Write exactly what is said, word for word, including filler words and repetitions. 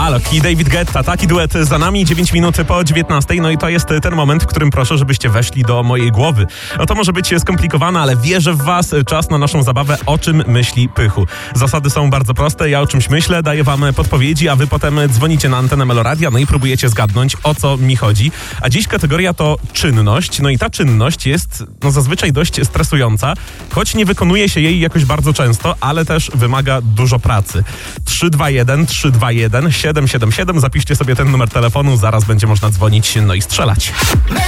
Alok i David Guetta. Taki duet za nami, dziewięć minut po dziewiętnastej. No i to jest ten moment, w którym proszę, żebyście weszli do mojej głowy. No to może być skomplikowane, ale wierzę w was. Czas na naszą zabawę O czym myśli Pychu. Zasady są bardzo proste. Ja o czymś myślę, daję wam podpowiedzi, a wy potem dzwonicie na antenę Meloradia, no i próbujecie zgadnąć, o co mi chodzi. A dziś kategoria to czynność. No i ta czynność jest no zazwyczaj dość stresująca, choć nie wykonuje się jej jakoś bardzo często, ale też wymaga dużo pracy. trzy dwa jeden trzy dwa jeden siedem siedem siedem. Zapiszcie sobie ten numer telefonu, zaraz będzie można dzwonić, no i strzelać.